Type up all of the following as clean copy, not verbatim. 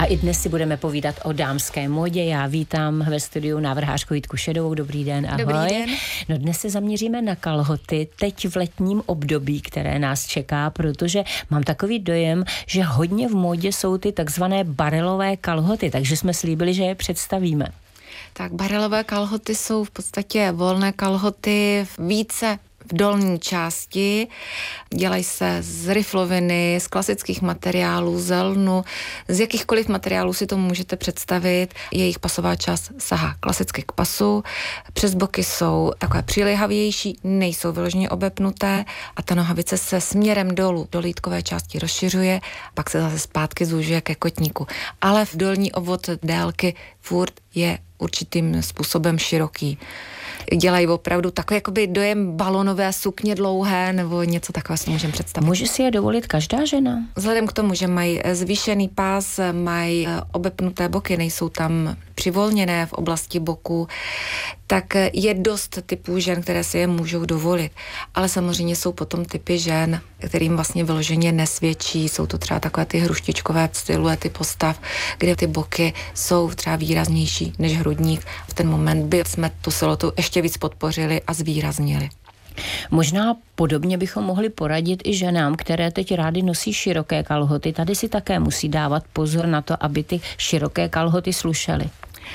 A i dnes si budeme povídat o dámské módě. Já vítám ve studiu návrhářku Jitku Šedovou. Dobrý den, ahoj. Dobrý den. No dnes se zaměříme na kalhoty, teď v letním období, které nás čeká, protože mám takový dojem, že hodně v módě jsou ty takzvané barelové kalhoty, takže jsme slíbili, že je představíme. Tak barelové kalhoty jsou v podstatě volné kalhoty více v dolní části. Dělají se z rifloviny, z klasických materiálů, z lnu, z jakýchkoliv materiálů si to můžete představit. Jejich pasová část sahá klasicky k pasu. Přes boky jsou takové přilehavější, nejsou vyloženě obepnuté a ta nohavice se směrem dolů do lítkové části rozšiřuje, pak se zase zpátky zúžuje ke kotníku. Ale v dolní obvod délky furt je určitým způsobem široký. Dělají opravdu takový jakoby dojem balonové sukně dlouhé nebo něco takového si můžeme představit. Může si je dovolit každá žena? Vzhledem k tomu, že mají zvýšený pás, mají obepnuté boky, nejsou tam přivolněné v oblasti boku, tak je dost typů žen, které si je můžou dovolit. Ale samozřejmě jsou potom typy žen, kterým vlastně vyloženě nesvědčí. Jsou to třeba takové ty hruštičkové siluety postav, kde ty boky jsou třeba výraznější než hrudník. V ten moment by jsme tu siluetu ještě víc podpořili a zvýraznili. Možná podobně bychom mohli poradit i ženám, které teď rády nosí široké kalhoty. Tady si také musí dávat pozor na to, aby ty široké kalhoty slušely.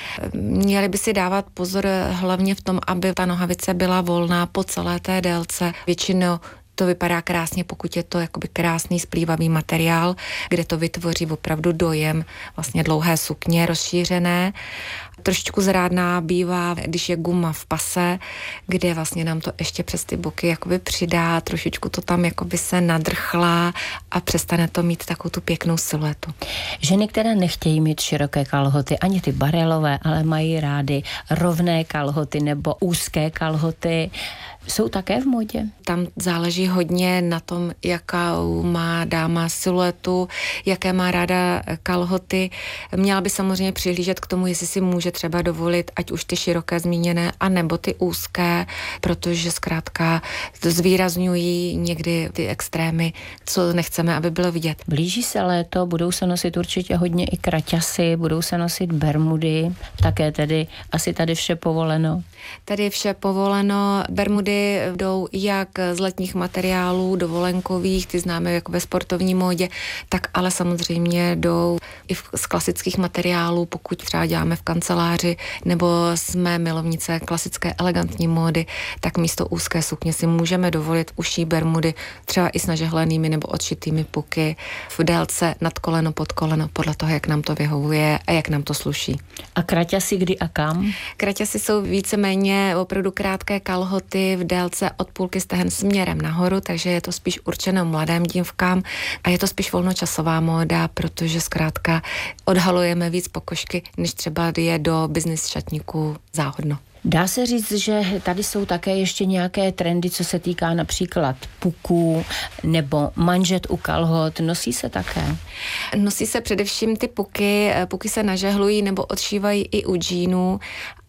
Měli by si dávat pozor hlavně v tom, aby ta nohavice byla volná po celé té délce. Většinou to vypadá krásně, pokud je to jakoby krásný splývavý materiál, kde to vytvoří opravdu dojem vlastně dlouhé sukně rozšířené. Trošičku zrádná bývá, když je guma v pase, kde vlastně nám to ještě přes ty boky jakoby přidá, trošičku to tam jakoby se nadrchlá a přestane to mít takovou tu pěknou siluetu. Ženy, které nechtějí mít široké kalhoty, ani ty barelové, ale mají rády rovné kalhoty nebo úzké kalhoty, jsou také v modě? Tam záleží hodně na tom, jakou má dáma siluetu, jaké má ráda kalhoty. Měla by samozřejmě přihlížet k tomu, jestli si může třeba dovolit, ať už ty široké zmíněné, anebo ty úzké, protože zkrátka to zvýrazňují někdy ty extrémy, co nechceme, aby bylo vidět. Blíží se léto, budou se nosit určitě hodně i kraťasy, budou se nosit bermudy, také tedy asi tady vše povoleno. Tady je vše povoleno. Bermudy jdou jak z letních materiálů, dovolenkových, ty známe jako ve sportovní módě, tak ale samozřejmě jdou i z klasických materiálů, pokud třeba děláme v kanceláři, nebo jsme milovnice klasické elegantní módy, tak místo úzké sukně si můžeme dovolit užší bermudy, třeba i s nažehlenými nebo odšitými puky v délce nad koleno, pod koleno, podle toho, jak nám to vyhovuje a jak nám to sluší. A kraťasy kdy a kam? Kraťasy jsou víceméně opravdu krátké kalhoty v délce od půlky stehen směrem nahoru, takže je to spíš určeno mladým dívkám a je to spíš volnočasová móda, protože zkrátka odhalujeme víc pokožky, než třeba je do business šatníků záhodno. Dá se říct, že tady jsou také ještě nějaké trendy, co se týká například puků nebo manžet u kalhot. Nosí se také? Nosí se především ty puky. Puky se nažehlují nebo odšívají i u džínů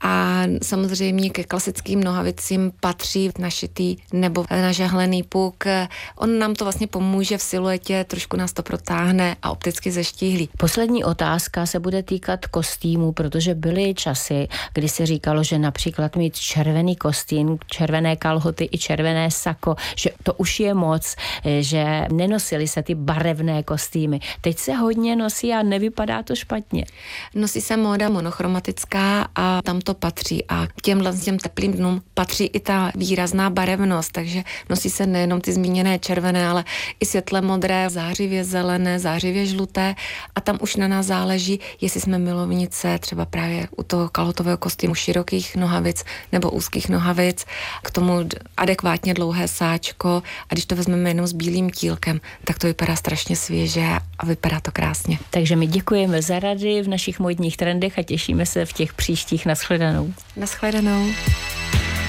a samozřejmě ke klasickým nohavicím patří našitý nebo nažehlený puk. On nám to vlastně pomůže v siluetě, trošku nás to protáhne a opticky zeštíhlí. Poslední otázka se bude týkat kostýmů, protože byly časy, kdy se říkalo, že například mít červený kostým, červené kalhoty i červené sako, že to už je moc, že nenosily se ty barevné kostýmy. Teď se hodně nosí a nevypadá to špatně. Nosí se móda monochromatická a tam to patří a k těm teplým dnům patří i ta výrazná barevnost, takže nosí se nejenom ty zmíněné červené, ale i světle modré, zářivě zelené, zářivě žluté a tam už na nás záleží, jestli jsme milovnice třeba právě u toho kalhotového kostýmu širokých nohavic nebo úzkých nohavic, k tomu adekvátně dlouhé sáčko a když to vezmeme jenom s bílým tílkem, tak to vypadá strašně svěže a vypadá to krásně. Takže my děkujeme za rady v našich módních trendech a těšíme se v těch příštích. Nashledanou. Nashledanou.